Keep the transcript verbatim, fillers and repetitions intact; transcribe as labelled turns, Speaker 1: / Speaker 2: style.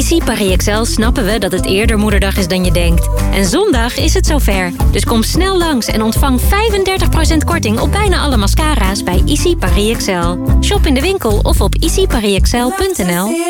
Speaker 1: Easy Paris Excel snappen we dat het eerder Moederdag is dan je denkt. En zondag is het zover. Dus kom snel langs en ontvang vijfendertig procent korting op bijna alle mascara's bij Easy Paris Excel. Shop in de winkel of op easy paris excel punt n l.